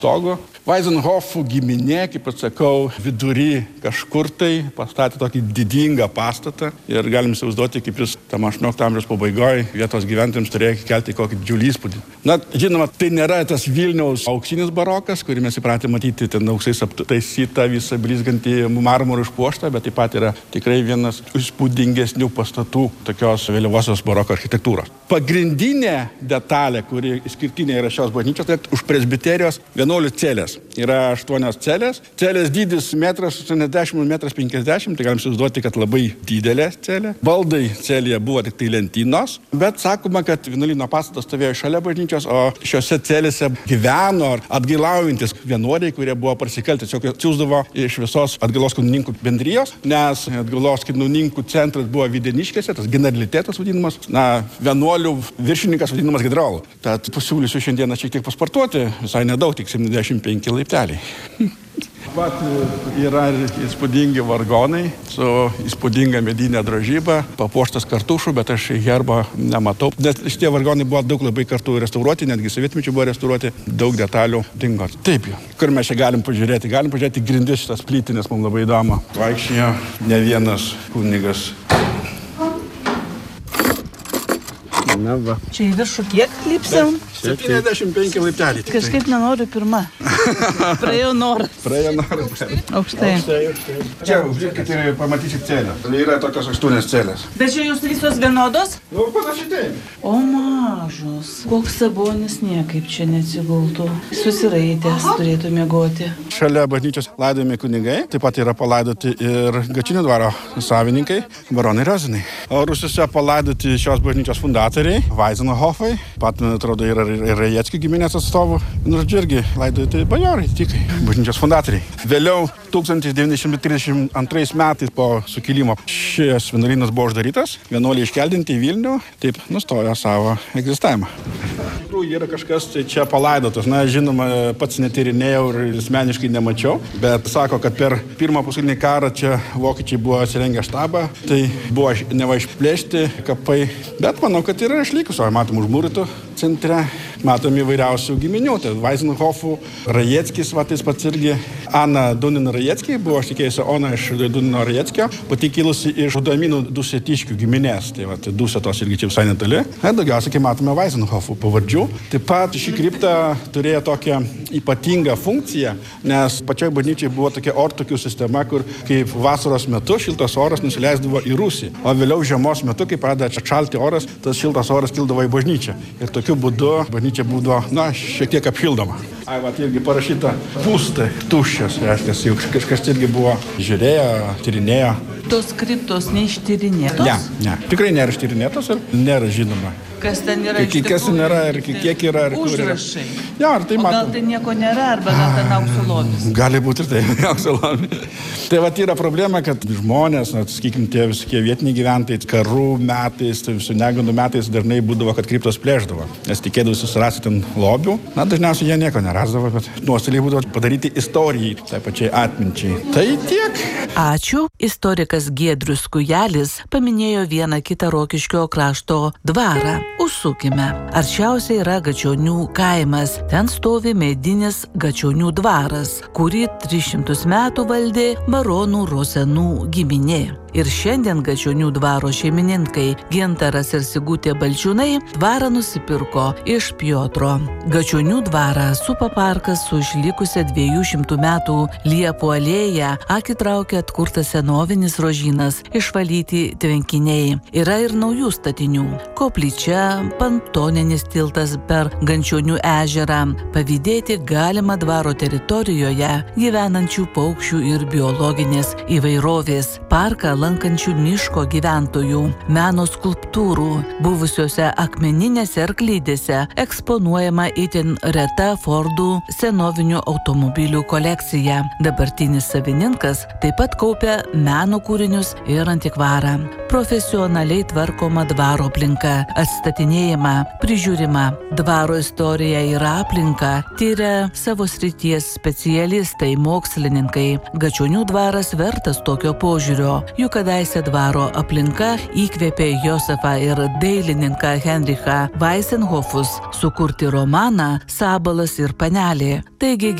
stogo. Weizenhofų giminė, kaip atsakau, vidury kažkur tai pastatė tokį didingą pastatą ir galim įsivaizduoti, kaip jis tam 18 amžiaus pabaigoje vietos gyventojams turėjo kelti kokį didžiulį įspūdį. Na, žinoma, tai nėra tas Vilniaus auksinis barokas, kurį mes įpratę matyti, ten auksais aptaisyta visą blizgantį marmurų išpuoštą, bet taip pat yra tikrai vienas įspūdingesnių pastatų tokios vėlyvosios baroko architektūros. Pagrindinė detalė, kuri išskirtinė yra šios bažnyčios, tai už presbiterijos vienuolių celės. Yra 8 celės. Celės dydis 1,80 m, 1,50 m, tai galim įsivaizduoti, kad labai didelė celė. Baldai celėje buvo tik tai lentynos, bet sakoma, kad vienuolyno pastatas stovėjo šalia bažnyčios, o šiose celėse gyveno atgailaujantis vienuoliai, kurie buvo parsikelti. Tiesiog atsiųsdavo iš visos atgailos kanunininkų bendrijos, nes atgailos kanunininkų centras buvo Videniškėse, tas generalitetas vadinamas, vienuolių viršininkas vadinamas generolu. Tad pasiūlysiu šiandieną šiek tiek pasportuoti, visai nedaug, tik 75 laipteliai. Pat yra įspūdingi vargonai su įspūdinga medinė drožyba, papuoštas kartušu, bet aš herbo nematau. Nes šitie vargonai buvo daug labai kartų restauruoti, netgi sovietmečiu buvo restauruoti, daug detalių dingo. Taip jau. Kur mes čia galim pažiūrėti? Galim pažiūrėti grindis šitas plytinės, mums labai įdomu. Vaikščiojo ne vienas kunigas. Na va. Čia į viršų kiek lipsim? 75 laipteliai. Kažkaip nenoriu pirma. Praėjau noras. Aukštai. Čia, žiūrėkit, pamatysit celę. Yra tokios 8 celės. Bet čia jūs visos vienodos? Panašiai taip. O mažos. Koks sabonis niekaip čia neatsigultų. Susiraitęs turėtų miegoti. Šalia bažnyčios laidojami kunigai. Taip pat yra palaidoti ir Gačinių dvaro savininkai, baronai Rozinai. O Rusiuose palaidoti šios bažnyčios fundatoriai, Weizenhofai. Pat, man atrodo, yra ir Rajeckių giminės atstovų. Nors irgi laidoti bajorai, tik bažnyčios fundatoriai. Vėliau 1932 metais po sukilimo šis vienuolynas buvo uždarytas. Vienuoliai iškeldinti į Vilnių, taip nustojo savo egzistavimą. Iš tikrųjų yra kažkas čia palaidotas. Na, žinoma, pats netyrinėjau ir asmeniškai nemačiau, bet sako, kad per pirmą pasaulinį karą čia vokiečiai buvo atsirengę štabą, tai buvo neva išplėšti kapai, bet manau, kad yra išlikusio. Matom užmūrytų centre, matom įvairiausių giminių. Tai Weizenhofų, Rajeckis, va tais pats irgi. Ana Dunin-Rajeckį buvo, aš tikėjusi, Ona iš Dunino-Rajeckio, pati kilusi iš Rudaminų Dusetiškių giminės. Tai va, Dusetos irgi čia visai netoli. Daugiausiai, kai matome Weizenhofų pavardžių. Taip pat ši kripta turėjo tokią ypatingą funkciją, nes pačioj bažnyčiai buvo tokia ortokių sistema, kur kaip vasaros metu šiltas oras nusileisdavo į rūsį, o vėliau žiemos metu, kai pradeda atšalti oras, tas šiltas oras kildavo į bažnyčią. Ir tokiu būdu bažnyčia būdavo, šiek tiek apšildoma. Va, irgi parašyta pūstai, tuščias, reiškia, jau kažkas irgi buvo žiūrėjo, tyrinėjo. Tos kriptos neištyrinėtos? Ne, tikrai nėra ištyrinėtos ir nėra žinoma. Kas ten yra iš tikrųjų? Kas ten yra ir kiek yra ir kur yra. Užrašai. Ja, ar tai o gal tai nieko nėra, arba gal ten aukso lobis? Gali būti ir tai aukso lobis. Tai va, yra problema, kad žmonės, sakykime, tie visokie vietiniai gyventojai, karų metais, su negandų metais dažnai būdavo, kad kriptos plėšdavo. Nes tikėdavo susirasti ten lobių. Na, dažniausiai jie nieko nerasdavo, bet nuostoliai būdavo padaryti istorijai, tai pačiai atminčiai. Tai tiek. Ačiū. Istorikas Giedrius Kujelis paminėjo vieną kitą Rokiškio krašto dvarą. Užsukime. Arčiausiai yra Gačionių kaimas. Ten stovi medinis Gačionių dvaras, kurį 300 metų valdė baronų Rozenų giminė. Ir šiandien Gačionių dvaro šeimininkai Gintaras ir Sigutė Balčiūnai dvarą nusipirko iš Piotro. Gačionių dvarą supa parkas su išlikusia 200 metų liepų alėja, akį traukia atkurtas senovinis rožynas, išvalyti tvenkiniai. Yra ir naujų statinių. Koplyčia, pantoninis tiltas per Gančionių ežerą. Pavydėti galima dvaro teritorijoje gyvenančių paukščių ir biologinės įvairovės. Parką lankančių miško gyventojų, meno skulptūrų, buvusiuose akmeninėse arklydėse eksponuojama itin reta Fordų senovinių automobilių kolekcija. Dabartinis savininkas taip pat kaupia meno kūrinius ir antikvarą. Profesionaliai tvarkoma dvaro aplinka, atstatinėjama, prižiūrima. Dvaro istorija ir aplinka tyria savo srities specialistai, mokslininkai. Gačionių dvaras vertas tokio požiūrio. požiūrio, juk kadaise dvaro aplinka įkvėpė Josefą ir dailininką Heinrichą Weissenhofus sukurti romaną Sabalas ir panelė. Taigi